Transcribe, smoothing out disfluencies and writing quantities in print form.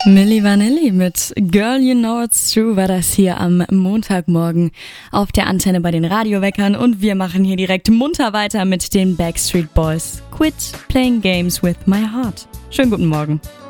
Milli Vanilli mit Girl You Know It's True war das hier am Montagmorgen auf der Antenne bei den Radioweckern und wir machen hier direkt munter weiter mit den Backstreet Boys. Quit playing games with my heart. Schönen guten Morgen.